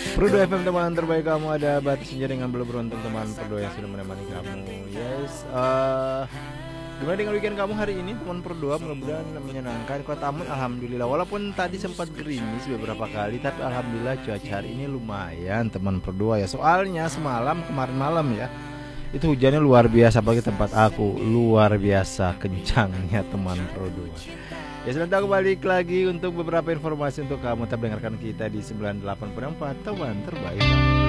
Pro 2 FM teman terbaik kamu, ada Batu Senja dengan belum beruntung teman Pro 2 yang sudah menemani kamu. Yes, gimana dengan weekend kamu hari ini teman Pro 2? Mudah-mudahan menyenangkan. Kotamu alhamdulillah, walaupun tadi sempat gerimis beberapa kali, tapi alhamdulillah cuaca hari ini lumayan teman Pro 2 ya. Soalnya semalam kemarin malam ya, itu hujannya luar biasa bagi tempat aku, luar biasa kencangnya teman Pro 2. Ya, sebentar balik lagi untuk beberapa informasi untuk kamu. Tetap dengarkan kita di 98.4 teman terbaik.